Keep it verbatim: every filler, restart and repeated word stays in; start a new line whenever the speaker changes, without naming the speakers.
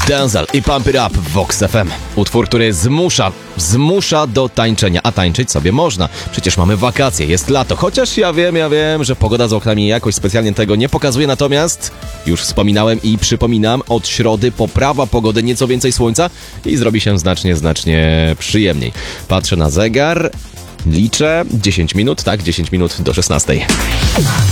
Denzel i Pump It Up w Vox F M. Utwór, który zmusza, zmusza do tańczenia, a tańczyć sobie można. Przecież mamy wakacje, jest lato. Chociaż ja wiem, ja wiem, że pogoda za oknami jakoś specjalnie tego nie pokazuje, natomiast już wspominałem i przypominam, od środy poprawa pogody, nieco więcej słońca i zrobi się znacznie, znacznie przyjemniej. Patrzę na zegar, liczę, dziesięć minut, tak, dziesięć minut do szesnastej.